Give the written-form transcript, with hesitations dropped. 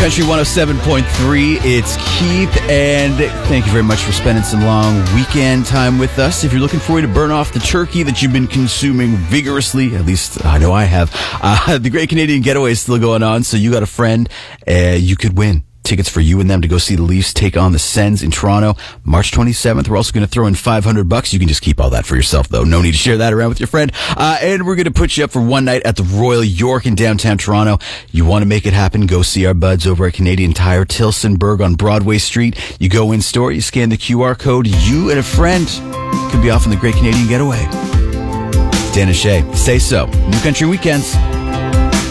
Country 107.3, it's Keith, and thank you very much for spending some long weekend time with us. If you're looking for a way to burn off the turkey that you've been consuming vigorously, at least I know I have, the Great Canadian Getaway is still going on, so you got a friend, you could win tickets for you and them to go see the Leafs take on the Sens in Toronto, March 27th. We're also going to throw in $500. You can just keep all that for yourself, though. No need to share that around with your friend. And we're going to put you up for one night at the Royal York in downtown Toronto. You want to make it happen? Go see our buds over at Canadian Tire Tilsonburg on Broadway Street. You go in store, you scan the QR code. You and a friend could be off on the Great Canadian Getaway. Dan and Shay, say so. New Country Weekends.